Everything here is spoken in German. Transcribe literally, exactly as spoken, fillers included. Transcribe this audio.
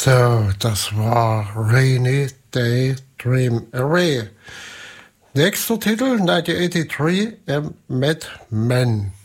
So, das war Rainy Day Dream Away. Nächster Titel neunzehnhundertdreiundachtzig, A Mad Man.